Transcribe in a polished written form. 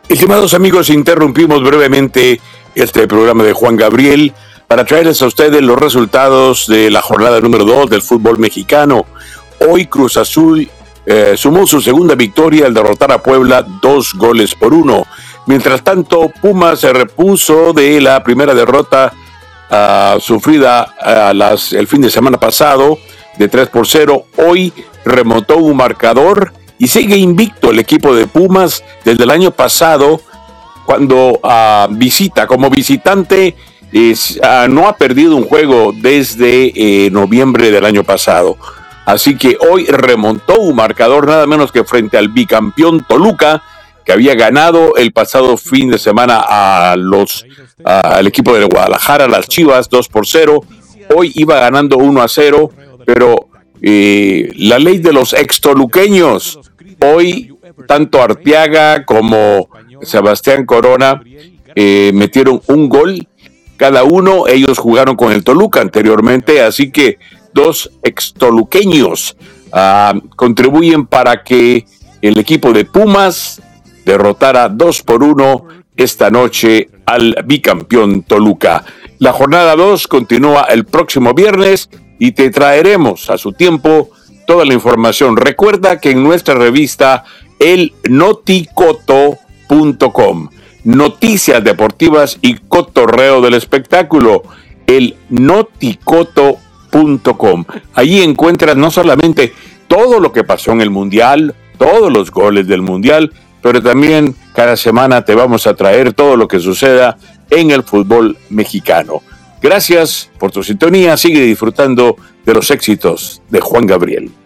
Estimados amigos, interrumpimos brevemente este programa de Juan Gabriel para traerles a ustedes los resultados de la jornada número 2 del fútbol mexicano. Hoy Cruz Azul sumó su segunda victoria al derrotar a Puebla 2-1. Mientras tanto, Pumas se repuso de la primera derrota sufrida el fin de semana pasado de 3-0. Hoy remontó un marcador y sigue invicto el equipo de Pumas desde el año pasado, cuando como visitante no ha perdido un juego desde noviembre del año pasado. Así que hoy remontó un marcador nada menos que frente al bicampeón Toluca, que había ganado el pasado fin de semana al equipo de Guadalajara, las Chivas, 2-0. Hoy iba ganando 1-0, pero la ley de los extoluqueños. Hoy, tanto Arteaga como Sebastián Corona metieron un gol cada uno. Ellos jugaron con el Toluca anteriormente, así que dos extoluqueños contribuyen para que el equipo de Pumas derrotara 2-1 esta noche al bicampeón Toluca. La jornada 2 continúa el próximo viernes y te traeremos a su tiempo toda la información. Recuerda que en nuestra revista elnoticoto.com, noticias deportivas y cotorreo del espectáculo, elnoticoto.com. Allí encuentras no solamente todo lo que pasó en el Mundial, todos los goles del Mundial, pero también cada semana te vamos a traer todo lo que suceda en el fútbol mexicano. Gracias por tu sintonía. Sigue disfrutando de los éxitos de Juan Gabriel.